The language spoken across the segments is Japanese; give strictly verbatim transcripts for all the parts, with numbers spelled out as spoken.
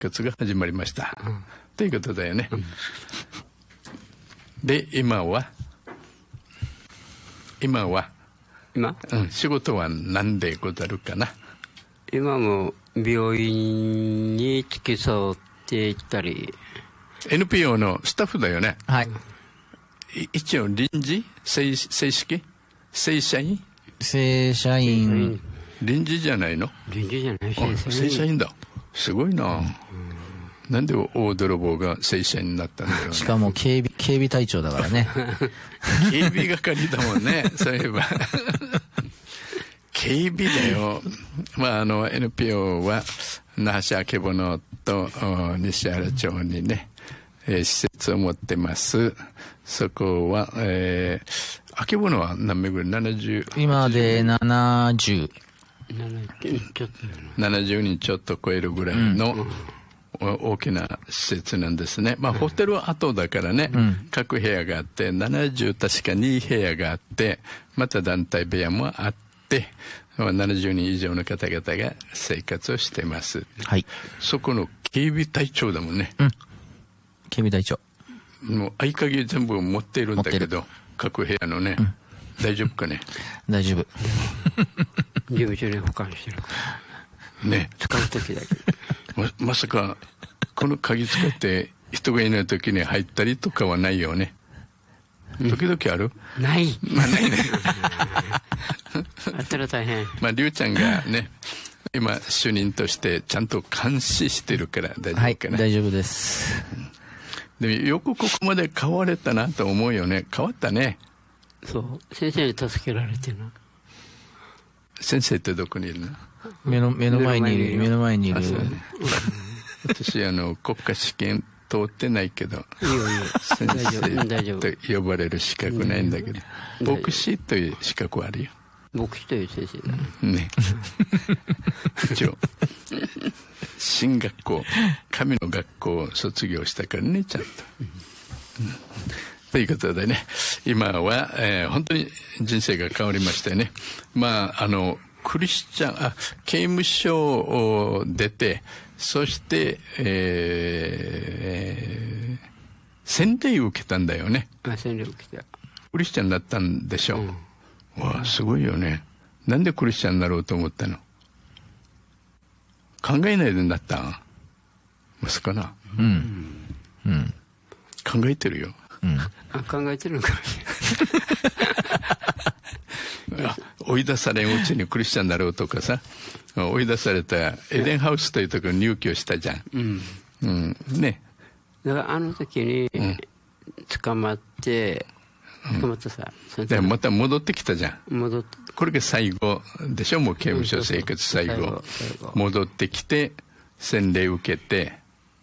活が始まりました、うん、ということだよね、うん、で今は今は今、 うん、仕事は何でござるかな。 今も病院に付き添っていったり。 エヌピーオー のスタッフだよね。 はい。 一応臨時正正式正社員正社員。 臨時じゃないの？ 臨時じゃない正社員。正社員だ。すごいな、うん、なんで大泥棒が正社員になったんだよね。 しかも警備警備隊長だからね。 警備係だもんね。そういえば警備だよ。まああの エヌピーオー は那覇市あけぼのと西原町にね、えー、施設を持ってます。そこは、えー、あけぼのは何名ぐらい？ななじゅう今でななじゅうななじゅうにんちょっと超えるぐらいの、うん、大きな施設なんですね。まあ、ホテル跡だからね、うん、各部屋があってななじゅう確かに部屋があって、また団体部屋もあって、ななじゅうにん以上の方々が生活をしてます、 はい、 そこの警備隊長だもんね、 うん、警備隊長もう合鍵全部持っているんだけど各部屋のね、うん、大丈夫かね。 大丈夫。 事務所に保管してるね。 使う時だけま, まさかこの鍵使って人がいない時に入ったりとかはないよね。時々ある？ ない。 まあないね。 あったら大変。 まありゅうちゃんがね今主任としてちゃんと監視してるから大丈夫かな。 はい、大丈夫です。 でもよくここまで変われたなと思うよね。変わったね。 そう先生に助けられてるな。 先生ってどこにいるの？ 目の目の前にいる目の前にいる。 ね、私あの国家試験通ってないけど、 いいよいいよ先生と呼ばれる資格ないんだけど、牧師という資格はあるよ。 牧師という先生だね。一応進学校神の学校を卒業したからねちゃんと。うんということでね、今は、えー、本当に人生が変わりましてね、まああのクリスチャンあ刑務所を出て、そして、えー、洗礼を受けたんだよね。 あ、洗礼を受けた。 クリスチャンになったんでしょう。うん、わあすごいよね。なんでクリスチャンになろうと思ったの？考えないでなったん？ますかな。 うん。うん。 考えてるよ。 うん、あ考えてるのかもしれない追い出されんうちにクリスチャンになろうとかさ、追い出されたエデンハウスというところに入居したじゃん、うんうん、ね。 だからあの時に捕まって、うん、捕まってさ、 うん、でまた戻ってきたじゃん。 戻ってこれが最後でしょ。もう刑務所生活最後、うん、そうそう最後戻ってきて洗礼受けて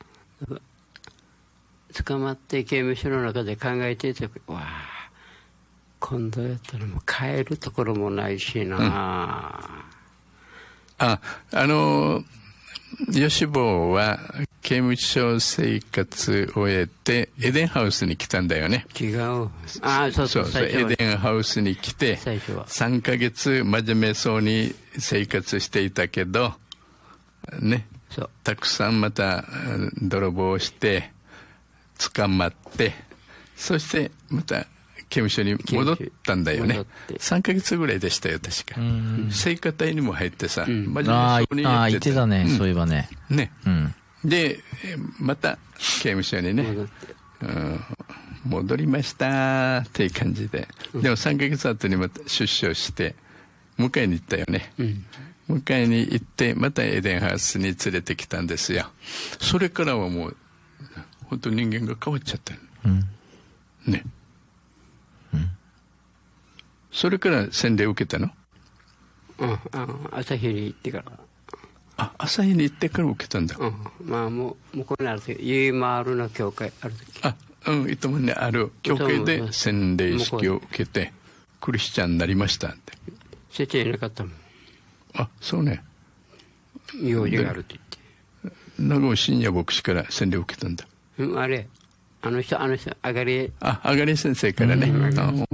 捕まって刑務所の中で考えていて、わあ今度やったらもう帰るところもないしな、うん、ああの吉坊は刑務所生活を終えてエデンハウスに来たんだよね。 違う。あそうそうそうエデンハウスに来て最初はさんかげつ真面目そうに生活していたけどね、 そうたくさんまた泥棒をして捕まって、そしてまた刑務所に戻ったんだよね。さんかげつぐらいでしたよ確か。聖歌隊にも入ってさ、うん、真面目そうにやってた。ああ言ってたね、うん、そういえばね。 ね、 うん、 でまた刑務所にね戻って、うん、戻りましたっていう感じで、うん、でもさんかげつ後にまた出所して迎えに行ったよね、うん、迎えに行ってまたエデンハウスに連れてきたんですよ。それからはもう本当人間が変わっちゃったよ、うん、ね、うん、それから洗礼を受けたの？ うん、あ朝日に行ってから。 あ朝日に行ってから受けたんだ。 うん、まあもう向こうにある時ユーマールの教会ある時、 あうん糸満にある教会で洗礼式を受けてクリスチャンになりましたって。 先生いなかったもん。 あそうね、 用事があるって言って長尾信也牧師から洗礼を受けたんだ。 うん、あれあの人あの人あがりああがり先生からね、うん、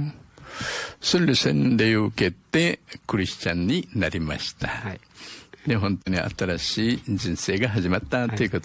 それで洗礼を受けてクリスチャンになりました、はい、 で本当に新しい人生が始まったということ